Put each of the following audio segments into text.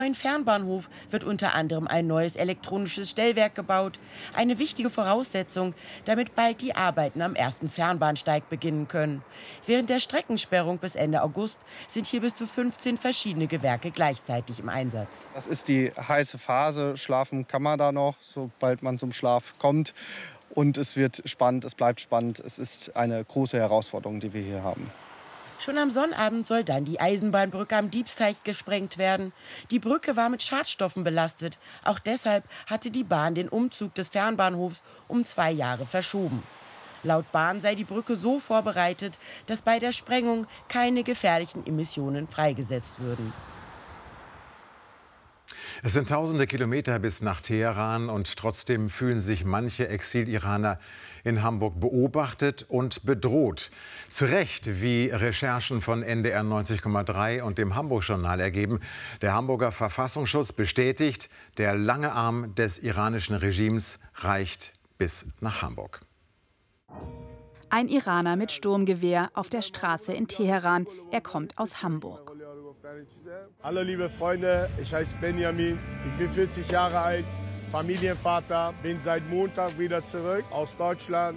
Im Fernbahnhof wird unter anderem ein neues elektronisches Stellwerk gebaut. Eine wichtige Voraussetzung, damit bald die Arbeiten am ersten Fernbahnsteig beginnen können. Während der Streckensperrung bis Ende August sind hier bis zu 15 verschiedene Gewerke gleichzeitig im Einsatz. Das ist die heiße Phase. Schlafen kann man da noch, sobald man zum Schlaf kommt. Und es wird spannend, es bleibt spannend. Es ist eine große Herausforderung, die wir hier haben. Schon am Sonnabend soll dann die Eisenbahnbrücke am Diebsteich gesprengt werden. Die Brücke war mit Schadstoffen belastet. Auch deshalb hatte die Bahn den Umzug des Fernbahnhofs um 2 Jahre verschoben. Laut Bahn sei die Brücke so vorbereitet, dass bei der Sprengung keine gefährlichen Emissionen freigesetzt würden. Es sind tausende Kilometer bis nach Teheran und trotzdem fühlen sich manche Exil-Iraner in Hamburg beobachtet und bedroht. Zu Recht, wie Recherchen von NDR 90,3 und dem Hamburg-Journal ergeben. Der Hamburger Verfassungsschutz bestätigt, der lange Arm des iranischen Regimes reicht bis nach Hamburg. Ein Iraner mit Sturmgewehr auf der Straße in Teheran. Er kommt aus Hamburg. Hallo liebe Freunde, ich heiße Benjamin, ich bin 40 Jahre alt, Familienvater, bin seit Montag wieder zurück aus Deutschland.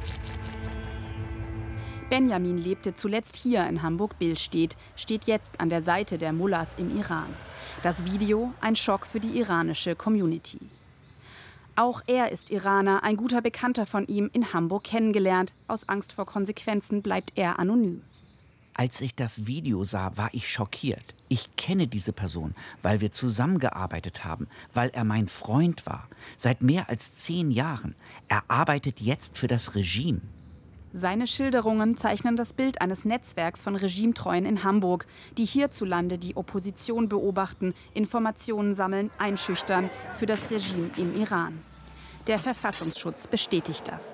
Benjamin lebte zuletzt hier in Hamburg-Billstedt, steht jetzt an der Seite der Mullahs im Iran. Das Video ein Schock für die iranische Community. Auch er ist Iraner, ein guter Bekannter von ihm in Hamburg kennengelernt. Aus Angst vor Konsequenzen bleibt er anonym. Als ich das Video sah, war ich schockiert. Ich kenne diese Person, weil wir zusammengearbeitet haben, weil er mein Freund war. Seit mehr als 10 Jahren. Er arbeitet jetzt für das Regime. Seine Schilderungen zeichnen das Bild eines Netzwerks von Regimetreuen in Hamburg, die hierzulande die Opposition beobachten, Informationen sammeln, einschüchtern für das Regime im Iran. Der Verfassungsschutz bestätigt das.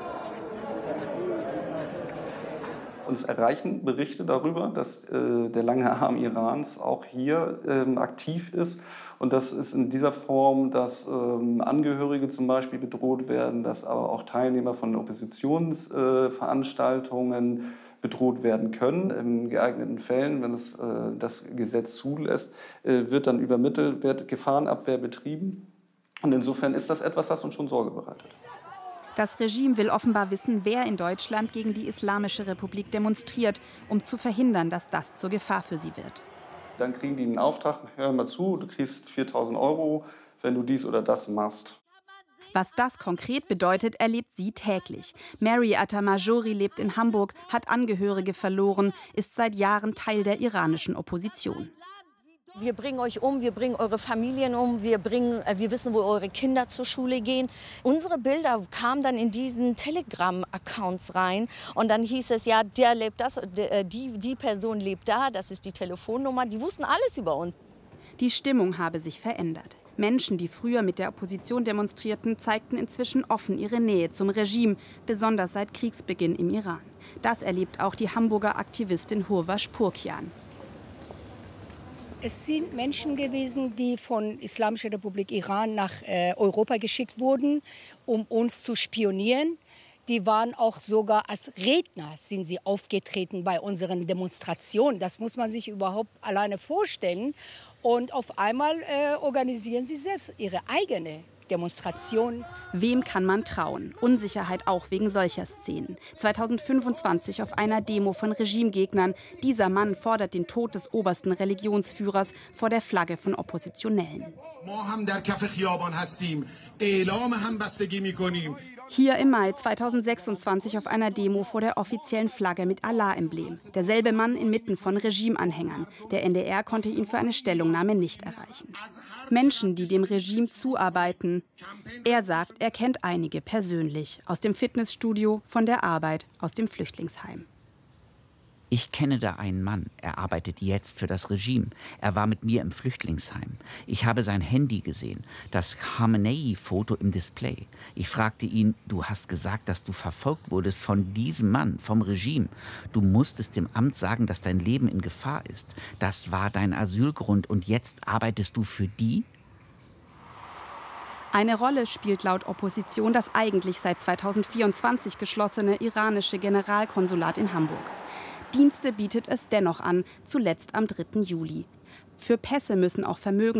Uns erreichen Berichte darüber, dass der lange Arm Irans auch hier aktiv ist. Und das ist in dieser Form, dass Angehörige zum Beispiel bedroht werden, dass aber auch Teilnehmer von Oppositionsveranstaltungen bedroht werden können. In geeigneten Fällen, wenn es das Gesetz zulässt, wird dann übermittelt, wird Gefahrenabwehr betrieben. Und insofern ist das etwas, das uns schon Sorge bereitet. Das Regime will offenbar wissen, wer in Deutschland gegen die Islamische Republik demonstriert, um zu verhindern, dass das zur Gefahr für sie wird. Dann kriegen die einen Auftrag, hör mal zu, du kriegst 4.000 €, wenn du dies oder das machst. Was das konkret bedeutet, erlebt sie täglich. Mary Atamajori lebt in Hamburg, hat Angehörige verloren, ist seit Jahren Teil der iranischen Opposition. Wir bringen euch um, wir bringen eure Familien um, wir wissen, wo eure Kinder zur Schule gehen. Unsere Bilder kamen dann in diesen Telegram-Accounts rein und dann hieß es, ja, der lebt das, die Person lebt da, das ist die Telefonnummer, die wussten alles über uns. Die Stimmung habe sich verändert. Menschen, die früher mit der Opposition demonstrierten, zeigten inzwischen offen ihre Nähe zum Regime, besonders seit Kriegsbeginn im Iran. Das erlebt auch die Hamburger Aktivistin Hurvash Purkian. Es sind Menschen gewesen, die von Islamischer Republik Iran nach Europa geschickt wurden, um uns zu spionieren. Die waren auch sogar als Redner sind sie aufgetreten bei unseren Demonstrationen. Das muss man sich überhaupt alleine vorstellen. Und auf einmal organisieren sie selbst ihre eigene Demonstration. Wem kann man trauen? Unsicherheit auch wegen solcher Szenen. 2025 auf einer Demo von Regimegegnern. Dieser Mann fordert den Tod des obersten Religionsführers vor der Flagge von Oppositionellen. Hier im Mai 2026 auf einer Demo vor der offiziellen Flagge mit Allah-Emblem. Derselbe Mann inmitten von Regimeanhängern. Der NDR konnte ihn für eine Stellungnahme nicht erreichen. Menschen, die dem Regime zuarbeiten. Er sagt, er kennt einige persönlich. Aus dem Fitnessstudio, von der Arbeit, aus dem Flüchtlingsheim. Ich kenne da einen Mann, er arbeitet jetzt für das Regime. Er war mit mir im Flüchtlingsheim. Ich habe sein Handy gesehen, das Khamenei-Foto im Display. Ich fragte ihn, du hast gesagt, dass du verfolgt wurdest von diesem Mann, vom Regime. Du musstest dem Amt sagen, dass dein Leben in Gefahr ist. Das war dein Asylgrund und jetzt arbeitest du für die? Eine Rolle spielt laut Opposition das eigentlich seit 2024 geschlossene iranische Generalkonsulat in Hamburg. Dienste bietet es dennoch an, zuletzt am 3. Juli. Für Pässe müssen auch